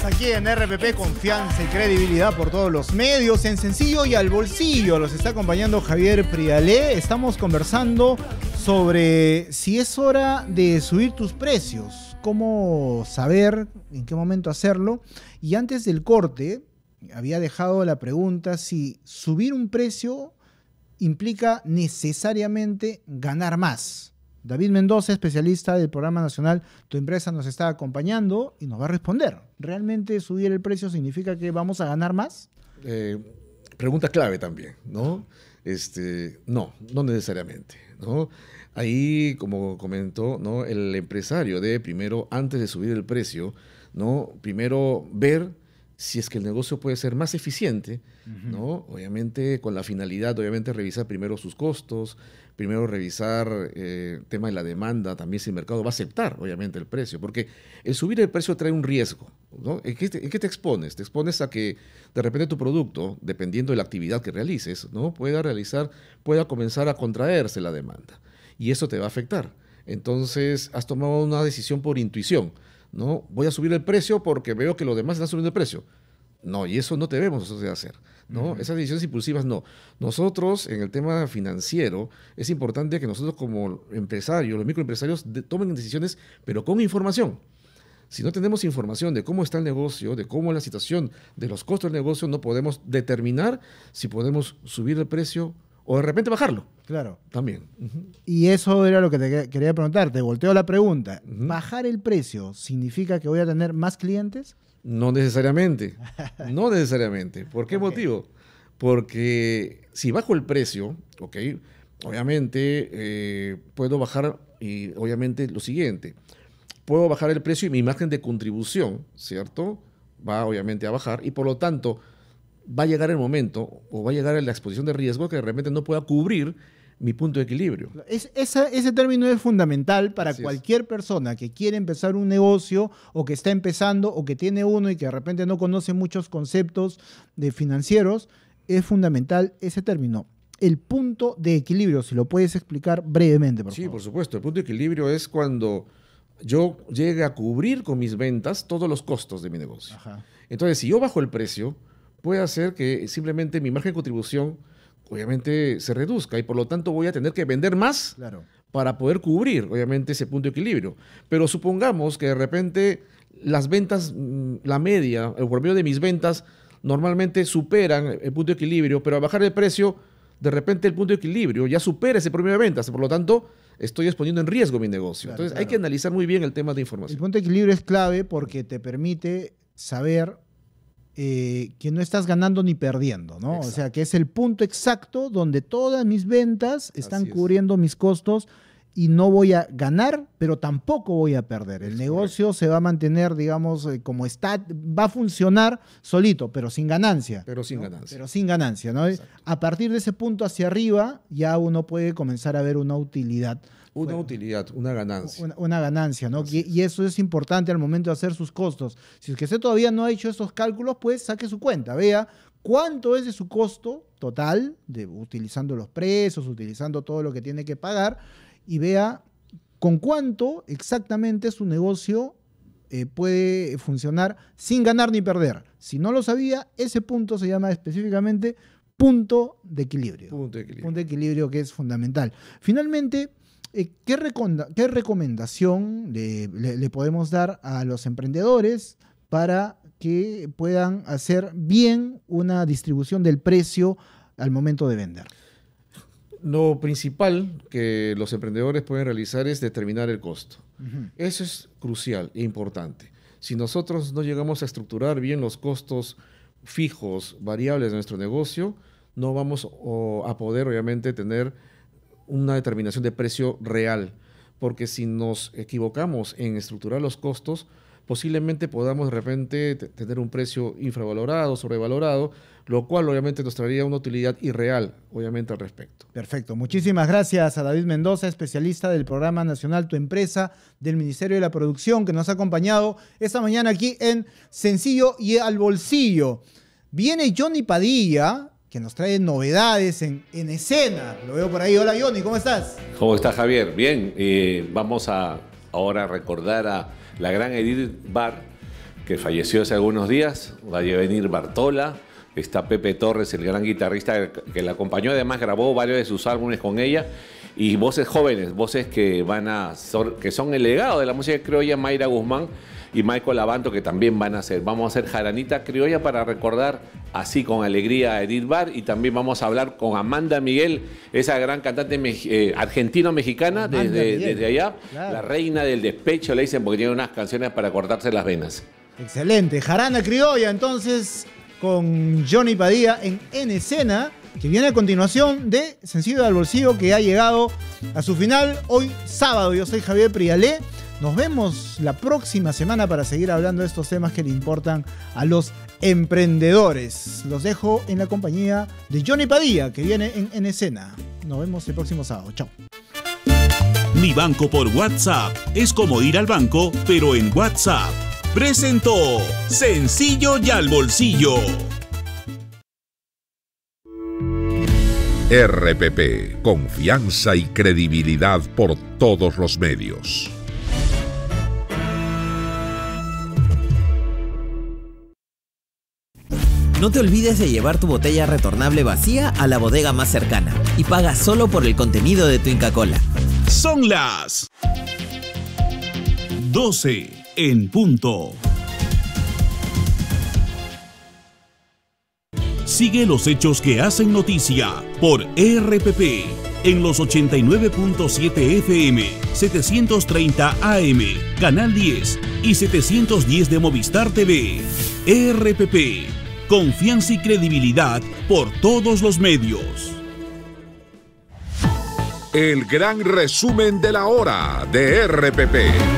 Aquí en RPP, confianza y credibilidad por todos los medios, en Sencillo y al Bolsillo. Los está acompañando Javier Prialé. Estamos conversando sobre si es hora de subir tus precios, cómo saber en qué momento hacerlo. Y antes del corte, había dejado la pregunta si subir un precio implica necesariamente ganar más. David Mendoza, especialista del Programa Nacional Tu Empresa, nos está acompañando y nos va a responder. ¿Realmente subir el precio significa que vamos a ganar más? Pregunta clave también, ¿no? No necesariamente, ¿no? Ahí, como comentó, ¿no? El empresario debe primero, antes de subir el precio, ¿no? Primero ver si es que el negocio puede ser más eficiente, ¿no? Obviamente, con la finalidad, obviamente, revisar primero sus costos, primero revisar tema de la demanda, también si el mercado va a aceptar, obviamente, el precio, porque el subir el precio trae un riesgo, ¿no? ¿En qué te expones? Te expones a que de repente tu producto, dependiendo de la actividad que realices, ¿no? pueda comenzar a contraerse la demanda, y eso te va a afectar. Entonces, has tomado una decisión por intuición, ¿no? Voy a subir el precio porque veo que los demás están subiendo el precio. No, y eso no debemos hacer, ¿no? Esas decisiones impulsivas no. Nosotros, en el tema financiero, es importante que nosotros como empresarios, los microempresarios, tomen decisiones, pero con información. Si no tenemos información de cómo está el negocio, de cómo es la situación, de los costos del negocio, no podemos determinar si podemos subir el precio o de repente bajarlo. Claro. También. Y eso era lo que te quería preguntar. Te volteo la pregunta. ¿Bajar el precio significa que voy a tener más clientes? No necesariamente. No necesariamente. ¿Por qué motivo? Porque si bajo el precio, ¿ok? Obviamente puedo bajar, y obviamente lo siguiente, puedo bajar el precio y mi margen de contribución, ¿cierto? Va obviamente a bajar y por lo tanto va a llegar el momento o va a llegar la exposición de riesgo que de repente no pueda cubrir mi punto de equilibrio. Ese término es fundamental para Así cualquier persona que quiere empezar un negocio o que está empezando o que tiene uno y que de repente no conoce muchos conceptos de financieros. Es fundamental ese término. El punto de equilibrio, si lo puedes explicar brevemente, por favor. Sí, por supuesto. El punto de equilibrio es cuando yo llegue a cubrir con mis ventas todos los costos de mi negocio. Ajá. Entonces, si yo bajo el precio, puede hacer que simplemente mi margen de contribución obviamente se reduzca y por lo tanto voy a tener que vender más para poder cubrir obviamente ese punto de equilibrio. Pero supongamos que de repente las ventas, la media, el promedio de mis ventas normalmente superan el punto de equilibrio, pero al bajar el precio, de repente el punto de equilibrio ya supera ese promedio de ventas, por lo tanto estoy exponiendo en riesgo mi negocio. Entonces hay que analizar muy bien el tema de información. El punto de equilibrio es clave porque te permite saber que no estás ganando ni perdiendo, ¿no? Exacto. O sea, que es el punto exacto donde todas mis ventas están cubriendo mis costos y no voy a ganar, pero tampoco voy a perder. El negocio se va a mantener, digamos, como está, va a funcionar solito, pero sin ganancia. Pero sin ¿no? ganancia. Pero sin ganancia, ¿no? Exacto. A partir de ese punto hacia arriba, ya uno puede comenzar a ver una utilidad. Una utilidad, una ganancia. Una ganancia, ¿no? Y eso es importante al momento de hacer sus costos. Si es que usted todavía no ha hecho esos cálculos, pues saque su cuenta, vea cuánto es de su costo total, utilizando los precios, utilizando todo lo que tiene que pagar, y vea con cuánto exactamente su negocio puede funcionar sin ganar ni perder. Si no lo sabía, ese punto se llama específicamente punto de equilibrio. Punto de equilibrio. Punto de equilibrio que es fundamental. Finalmente, ¿qué recomendación le podemos dar a los emprendedores para que puedan hacer bien una distribución del precio al momento de vender? Lo principal que los emprendedores pueden realizar es determinar el costo. Eso es crucial e importante. Si nosotros no llegamos a estructurar bien los costos fijos, variables de nuestro negocio, no vamos a poder, obviamente, tener una determinación de precio real, porque si nos equivocamos en estructurar los costos, posiblemente podamos de repente tener un precio infravalorado, sobrevalorado, lo cual obviamente nos traería una utilidad irreal, obviamente, al respecto. Perfecto. Muchísimas gracias a David Mendoza, especialista del Programa Nacional Tu Empresa del Ministerio de la Producción, que nos ha acompañado esta mañana aquí en Sencillo y al Bolsillo. Viene Johnny Padilla, que nos trae novedades en escena. Lo veo por ahí. Hola, Johnny, ¿cómo estás? ¿Cómo está, Javier? Bien, vamos a ahora recordar a la gran Edith Bar, que falleció hace algunos días, va a venir Bartola, está Pepe Torres, el gran guitarrista que la acompañó, además grabó varios de sus álbumes con ella, y voces jóvenes, voces que que son el legado de la música criolla, Mayra Guzmán y Michael Abanto, que también vamos a hacer jaranita criolla para recordar así con alegría a Edith Bar, y también vamos a hablar con Amanda Miguel, esa gran cantante argentino-mexicana desde allá, claro. La reina del despecho, le dicen, porque tiene unas canciones para cortarse las venas. Excelente, jarana criolla entonces con Johnny Padilla en escena, que viene a continuación de Sencillo al Bolsillo, que ha llegado a su final hoy sábado. Yo soy Javier Prialé. Nos vemos la próxima semana para seguir hablando de estos temas que le importan a los emprendedores. Los dejo en la compañía de Johnny Padilla, que viene en escena. Nos vemos el próximo sábado. Chao. Mi banco por WhatsApp es como ir al banco, pero en WhatsApp. Presentó Sencillo y al Bolsillo. RPP, confianza y credibilidad por todos los medios. No te olvides de llevar tu botella retornable vacía a la bodega más cercana y paga solo por el contenido de tu Inca Kola. Son las 12 en punto. Sigue los hechos que hacen noticia por RPP en los 89.7 FM, 730 AM, Canal 10 y 710 de Movistar TV. RPP, confianza y credibilidad por todos los medios. El gran resumen de la hora de RPP.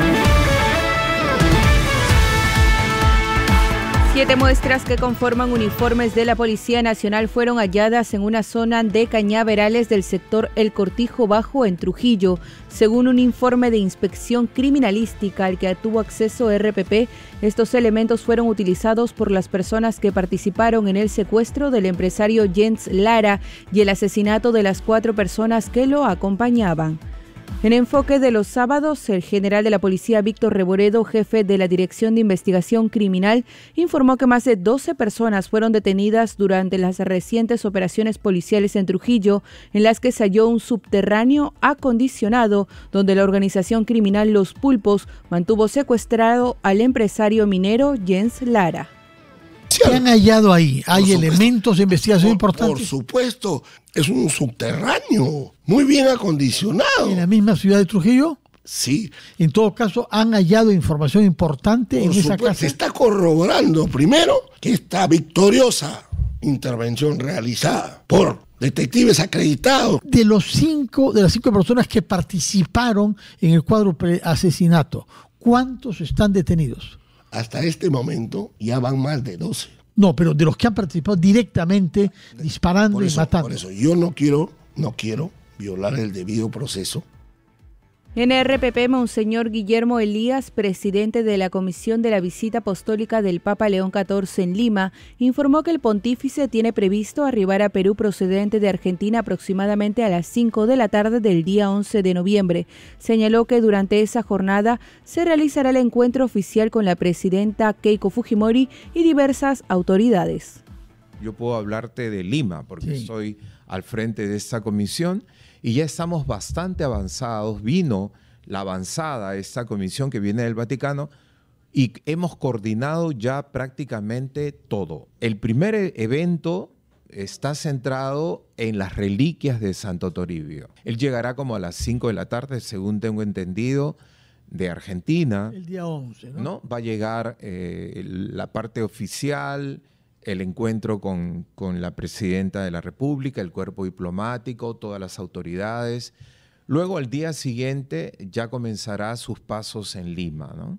7 muestras que conforman uniformes de la Policía Nacional fueron halladas en una zona de cañaverales del sector El Cortijo Bajo en Trujillo. Según un informe de inspección criminalística al que tuvo acceso RPP, estos elementos fueron utilizados por las personas que participaron en el secuestro del empresario Jens Lara y el asesinato de las 4 personas que lo acompañaban. En enfoque de los sábados, el general de la policía Víctor Reboredo, jefe de la Dirección de Investigación Criminal, informó que más de 12 personas fueron detenidas durante las recientes operaciones policiales en Trujillo, en las que se halló un subterráneo acondicionado donde la organización criminal Los Pulpos mantuvo secuestrado al empresario minero Jens Lara. ¿Qué han hallado ahí? ¿Hay elementos de investigación importantes? Por supuesto, es un subterráneo muy bien acondicionado. ¿En la misma ciudad de Trujillo? Sí. En todo caso, ¿han hallado información importante en esa casa? Se está corroborando, primero, que esta victoriosa intervención realizada por detectives acreditados. De las 5 personas que participaron en el cuádruple asesinato, ¿cuántos están detenidos? Hasta este momento ya van más de 12. No, pero de los que han participado directamente disparando y matando. Por eso yo no quiero violar el debido proceso. En RPP, Monseñor Guillermo Elías, presidente de la Comisión de la Visita Apostólica del Papa León XIV en Lima, informó que el pontífice tiene previsto arribar a Perú procedente de Argentina aproximadamente a las 5 de la tarde del día 11 de noviembre. Señaló que durante esa jornada se realizará el encuentro oficial con la presidenta Keiko Fujimori y diversas autoridades. Yo puedo hablarte de Lima porque estoy al frente de esta comisión. Y ya estamos bastante avanzados. Vino la avanzada, esta comisión que viene del Vaticano, y hemos coordinado ya prácticamente todo. El primer evento está centrado en las reliquias de Santo Toribio. Él llegará como a las 5 de la tarde, según tengo entendido, de Argentina. El día 11, ¿no? Va a llegar la parte oficial, el encuentro con la presidenta de la República, el cuerpo diplomático, todas las autoridades. Luego, al día siguiente, ya comenzará sus pasos en Lima, ¿no?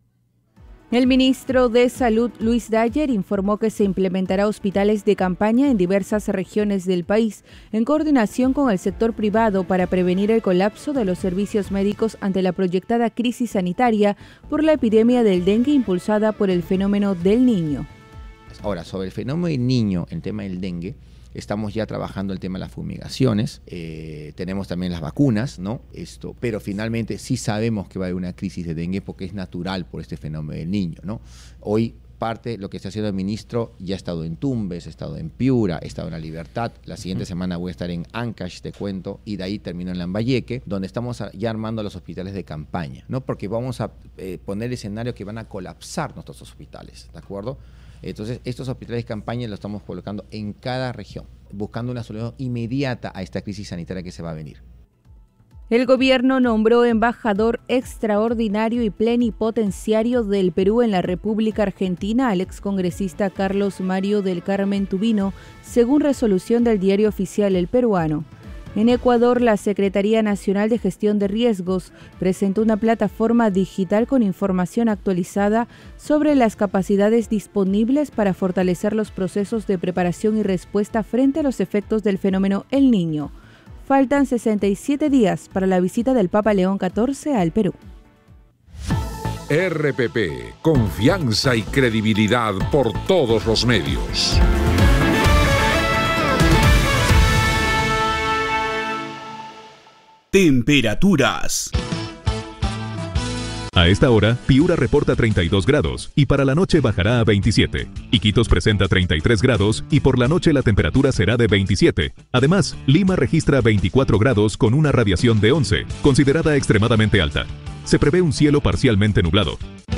El ministro de Salud, Luis Dayer, informó que se implementará hospitales de campaña en diversas regiones del país, en coordinación con el sector privado para prevenir el colapso de los servicios médicos ante la proyectada crisis sanitaria por la epidemia del dengue impulsada por el fenómeno del Niño. Ahora, sobre el fenómeno del Niño, el tema del dengue, Estamos ya trabajando el tema de las fumigaciones, tenemos también las vacunas, ¿no? Pero finalmente sí sabemos que va a haber una crisis de dengue porque es natural por este fenómeno del niño, ¿no? Hoy parte lo que está haciendo el ministro, ya ha estado en Tumbes, ha estado en Piura, ha estado en La Libertad, la siguiente semana voy a estar en Ancash, te cuento, y de ahí termino en Lambayeque, donde estamos ya armando los hospitales de campaña, ¿no? Porque vamos a poner el escenario que van a colapsar nuestros hospitales, ¿de acuerdo? Entonces, estos hospitales de campaña los estamos colocando en cada región, buscando una solución inmediata a esta crisis sanitaria que se va a venir. El gobierno nombró embajador extraordinario y plenipotenciario del Perú en la República Argentina al excongresista Carlos Mario del Carmen Tubino, según resolución del diario oficial El Peruano. En Ecuador, la Secretaría Nacional de Gestión de Riesgos presentó una plataforma digital con información actualizada sobre las capacidades disponibles para fortalecer los procesos de preparación y respuesta frente a los efectos del fenómeno El Niño. Faltan 67 días para la visita del Papa León XIV al Perú. RPP, confianza y credibilidad por todos los medios. Temperaturas. A esta hora, Piura reporta 32 grados y para la noche bajará a 27. Iquitos presenta 33 grados y por la noche la temperatura será de 27. Además, Lima registra 24 grados con una radiación de 11, considerada extremadamente alta. Se prevé un cielo parcialmente nublado.